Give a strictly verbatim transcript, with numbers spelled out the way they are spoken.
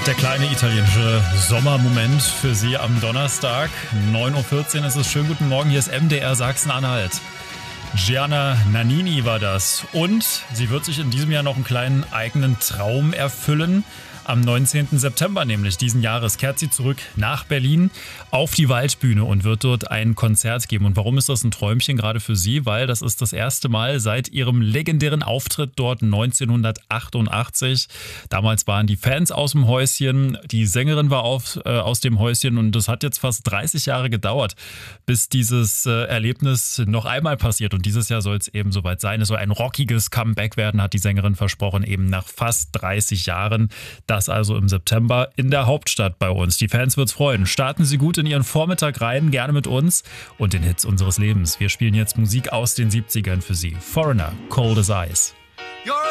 Der kleine italienische Sommermoment für Sie am Donnerstag. neun Uhr vierzehn ist es. Schönen guten Morgen, hier ist M D R Sachsen-Anhalt. Gianna Nannini war das. Und sie wird sich in diesem Jahr noch einen kleinen eigenen Traum erfüllen. Am neunzehnten September nämlich diesen Jahres kehrt sie zurück nach Berlin auf die Waldbühne und wird dort ein Konzert geben. Und warum ist das ein Träumchen gerade für sie? Weil das ist das erste Mal seit ihrem legendären Auftritt dort neunzehnhundertachtundachtzig. Damals waren die Fans aus dem Häuschen, die Sängerin war auf, äh, aus dem Häuschen und das hat jetzt fast dreißig Jahre gedauert, bis dieses äh, Erlebnis noch einmal passiert. Und dieses Jahr soll es eben soweit sein. Es soll ein rockiges Comeback werden, hat die Sängerin versprochen, eben nach fast dreißig Jahren. Das also im September in der Hauptstadt bei uns. Die Fans wird's freuen. Starten Sie gut in Ihren Vormittag rein, gerne mit uns und den Hits unseres Lebens. Wir spielen jetzt Musik aus den siebzigern für Sie. Foreigner, Cold as Ice.